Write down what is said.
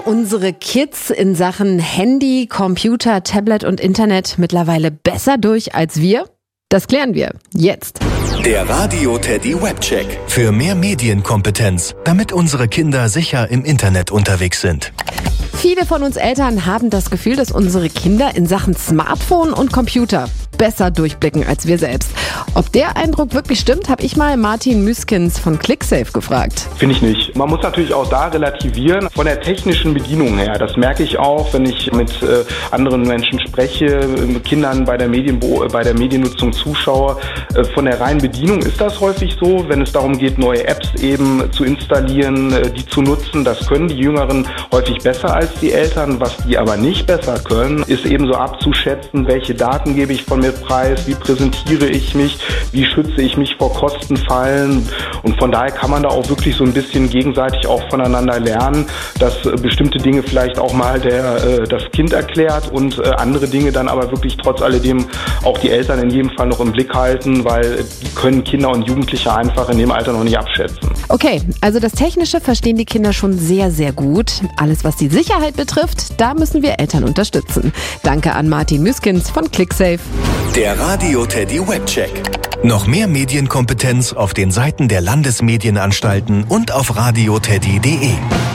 unsere Kids in Sachen Handy, Computer, Tablet und Internet mittlerweile besser durch als wir? Das klären wir jetzt. Der Radio Teddy Webcheck. Für mehr Medienkompetenz, damit unsere Kinder sicher im Internet unterwegs sind. Viele von uns Eltern haben das Gefühl, dass unsere Kinder in Sachen Smartphone und Computer besser durchblicken als wir selbst. Ob der Eindruck wirklich stimmt, habe ich mal Martin Müskens von ClickSafe gefragt. Finde ich nicht. Man muss natürlich auch da relativieren. Von der technischen Bedienung her, das merke ich auch, wenn ich mit anderen Menschen spreche, mit Kindern bei der Mediennutzung zuschaue. Von der reinen Bedienung ist das häufig so, wenn es darum geht, neue Apps eben zu installieren, die zu nutzen. Das können die Jüngeren häufig besser als die Eltern. Was die aber nicht besser können, ist eben so abzuschätzen, welche Daten gebe ich von mir preis, wie präsentiere ich mich, wie schütze ich mich vor Kostenfallen. Und von daher kann man da auch wirklich so ein bisschen gegenseitig auch voneinander lernen, dass bestimmte Dinge vielleicht auch mal das Kind erklärt und andere Dinge dann aber wirklich trotz alledem auch die Eltern in jedem Fall noch im Blick halten, weil die können Kinder und Jugendliche einfach in dem Alter noch nicht abschätzen. Okay, also das Technische verstehen die Kinder schon sehr, sehr gut. Alles, was die Sicherheit betrifft, da müssen wir Eltern unterstützen. Danke an Martin Müskens von ClickSafe. Der Radio Teddy Webcheck. Noch mehr Medienkompetenz auf den Seiten der Landesmedienanstalten und auf radioteddy.de.